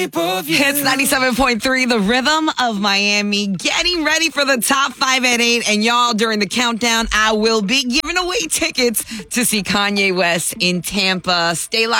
Hits 97.3, the rhythm of Miami, getting ready for the top 5 at 8. And y'all, during the countdown, I will be giving away tickets to see Kanye West in Tampa. Stay locked.